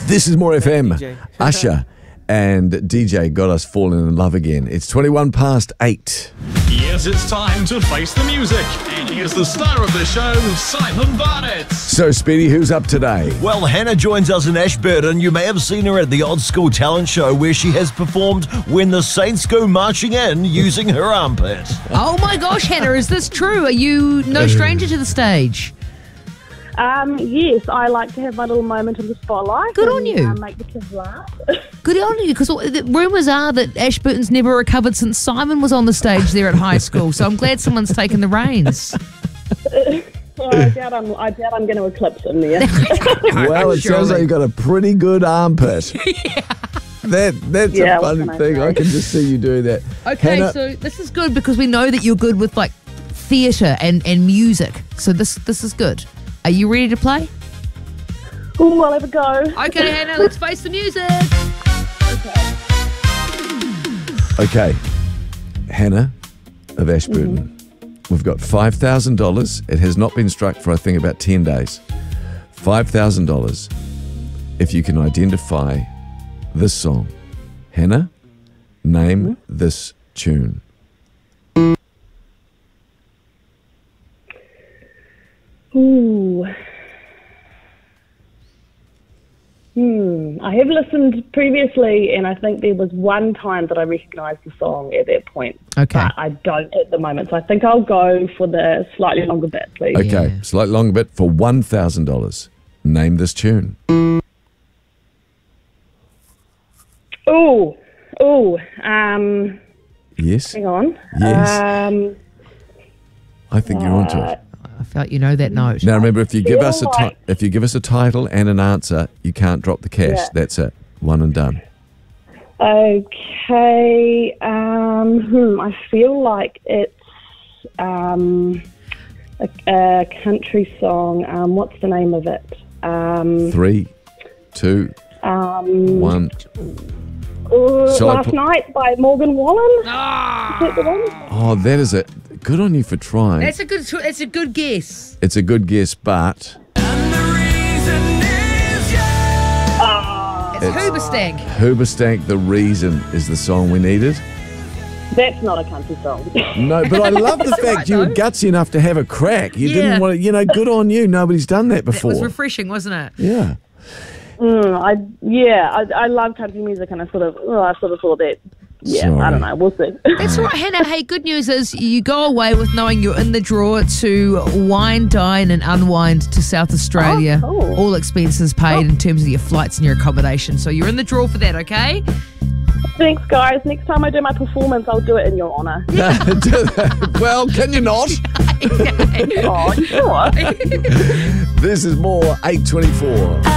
This is More FM. DJ. Usher and DJ got us falling in love again. It's 21 past 8. Yes, it's time to face the music. And here's the star of the show, Simon Barnett. So, Speedy, who's up today? Well, Hannah joins us in Ashburton. You may have seen her at the Old School Talent Show where she has performed When the Saints Go Marching In using her armpit. Oh my gosh, Hannah, is this true? Are you no stranger to the stage? Yes, I like to have my little moment in the spotlight. Good on you. Make the kids laugh. Good on you, because the rumours are that Ashburton's never recovered since Simon was on the stage there at high school, so I'm glad someone's taken the reins. Well, I doubt I'm going to eclipse him there. Well, it sounds like you've got a pretty good armpit. That's a funny thing. I can just see you do that. Okay, Hannah, so this is good because we know that you're good with like theatre and music, so this is good. Are you ready to play? Ooh, I'll have a go. Okay, Hannah, let's face the music. Okay, Hannah of Ashburton. We've got $5,000. It has not been struck for, I think, about 10 days. $5,000 if you can identify this song. Hannah, name this tune. Ooh. I have listened previously, and I think there was one time that I recognised the song at that point. Okay. But I don't at the moment, so I think I'll go for the slightly longer bit, please. Okay, slightly longer bit for $1,000. Name this tune. Ooh. Yes? Hang on. Yes. I think you're onto it. I felt you know that note. Now remember, if you give us like- if you give us a title and an answer, you can't drop the cash. Yeah. That's it. One and done. Okay. I feel like it's a country song. What's the name of it? 3, 2, 1. Shall I Last put- Night by Morgan Wallen. Is that the one? Oh, that is it. Good on you for trying. That's a good guess. It's a good guess, but It's Hoobastank. Hoobastank, The Reason is the song we needed. That's not a country song. No, but I love the fact right, you were though. gutsy enough to have a crack. You didn't want to, good on you. Nobody's done that That before. was refreshing, wasn't it? Yeah. I love country music, and I sort of thought that. Yeah, Sorry. I don't know. We'll see. That's all right, Hannah. Hey, good news is you go away with knowing you're in the draw to wine, dine and unwind to South Australia. Oh, cool. All expenses paid in terms of your flights and your accommodation. So you're in the draw for that, okay? Thanks, guys. Next time I do my performance, I'll do it in your honour. Well, can you not? Oh, sure. This is more 824.